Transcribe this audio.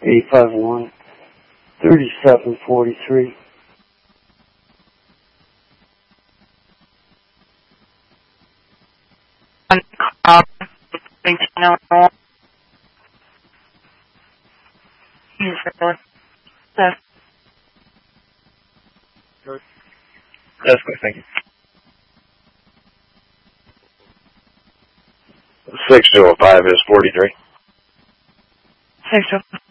851-3743. That's good, thank you. 605 is 43. 605.